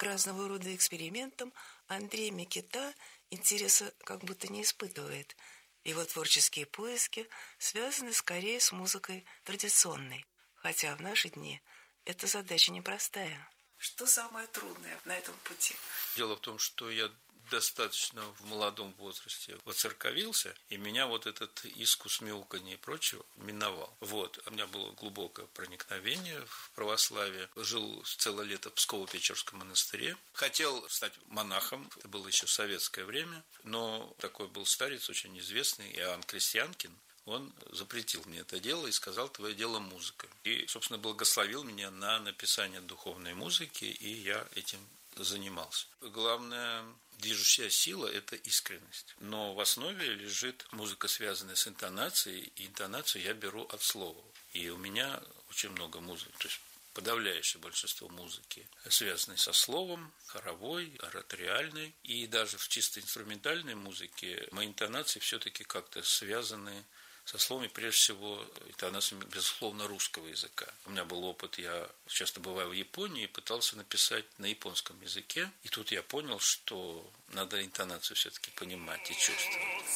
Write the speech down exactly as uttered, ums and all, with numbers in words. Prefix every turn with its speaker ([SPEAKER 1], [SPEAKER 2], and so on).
[SPEAKER 1] к разного рода экспериментам Андрей Микита интереса как будто не испытывает. Его творческие поиски связаны скорее с музыкой традиционной, хотя в наши дни эта задача непростая. Что самое трудное на этом пути?
[SPEAKER 2] Дело в том, что я достаточно в молодом возрасте воцерковился, и меня вот этот искус мяуканья и прочего миновал. Вот. У меня было глубокое проникновение в православие. Жил целое лето в Псково-Печерском монастыре. Хотел стать монахом, это было еще советское время, но такой был старец, очень известный, Иоанн Крестьянкин. Он запретил мне это дело и сказал: твое дело музыка. И, собственно, благословил меня на написание духовной музыки, и я этим занимался. Главная движущая сила – это искренность. Но в основе лежит музыка, связанная с интонацией, и интонацию я беру от слова. И у меня очень много музыки, то есть подавляющее большинство музыки, связанной со словом, хоровой, ораториальной. И даже в чисто инструментальной музыке мои интонации все-таки как-то связаны со словами, прежде всего, интонациями, безусловно, русского языка. У меня был опыт, я часто бываю в Японии и пытался написать на японском языке. И тут я понял, что надо интонацию все-таки понимать и чувствовать.